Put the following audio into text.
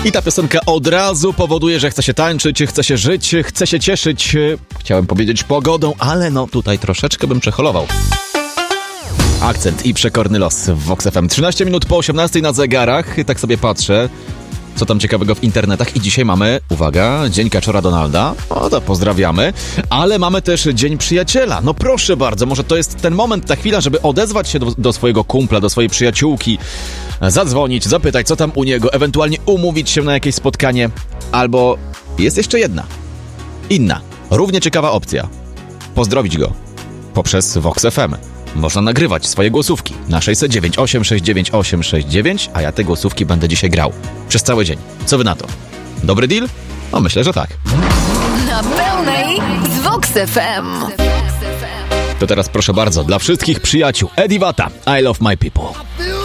I ta piosenka od razu powoduje, że chce się tańczyć, chce się żyć, chce się cieszyć, chciałem powiedzieć pogodą, ale no tutaj troszeczkę bym przeholował. Akcent i przekorny los w Vox FM. 13 minut po 18 na zegarach, tak sobie patrzę, co tam ciekawego w internetach i dzisiaj mamy, uwaga, Dzień Kaczora Donalda, o to pozdrawiamy, ale mamy też Dzień Przyjaciela. No proszę bardzo, może to jest ten moment, ta chwila, żeby odezwać się do swojego kumpla, do swojej przyjaciółki, zadzwonić, zapytać, co tam u niego, ewentualnie umówić się na jakieś spotkanie, albo jest jeszcze inna, równie ciekawa opcja. Pozdrowić go poprzez Vox FM. Można nagrywać swoje głosówki na 609 869 869, a ja te głosówki będę dzisiaj grał przez cały dzień. Co wy na to? Dobry deal? No myślę, że tak. Na pełnej z Vox FM. To teraz proszę bardzo, dla wszystkich przyjaciół Eddie Vata, I Love My People.